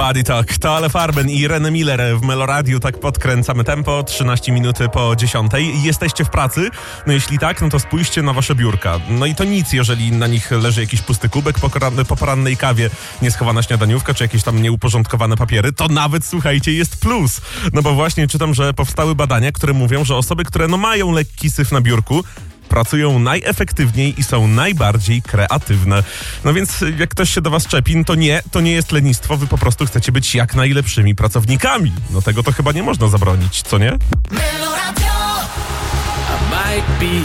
Body Talk. To Ale Farben i René Miller w Meloradiu. Tak podkręcamy tempo. 13 minuty po 10. Jesteście w pracy? No jeśli tak, no to spójrzcie na wasze biurka. No i to nic, jeżeli na nich leży jakiś pusty kubek po porannej kawie, nieschowana śniadaniówka, czy jakieś tam nieuporządkowane papiery, to nawet, słuchajcie, jest plus. No bo właśnie czytam, że powstały badania, które mówią, że osoby, które mają lekki syf na biurku, pracują najefektywniej i są najbardziej kreatywne. No więc jak ktoś się do was czepi, to nie jest lenistwo, wy po prostu chcecie być jak najlepszymi pracownikami. No tego to chyba nie można zabronić, co nie? I might be